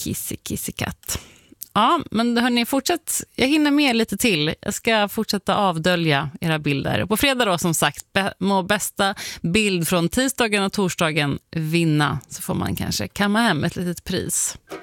Kissekatt. Ja, men hörni, fortsätt. Jag hinner med lite till. Jag ska fortsätta avdölja era bilder. På fredag då, som sagt, må bästa bild från tisdagen och torsdagen vinna. Så får man kanske kamma hem ett litet pris.